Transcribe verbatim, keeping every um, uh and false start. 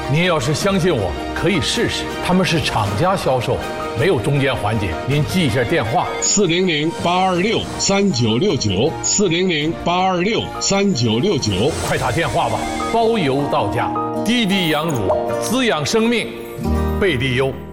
您要是相信我，可以试试，他们是厂家销售，没有中间环节。您记一下电话： 四零零八二六三九六九，四零零八二六三九六九， 快打电话吧，包邮到家。滴滴羊乳，滋养生命，贝蒂优。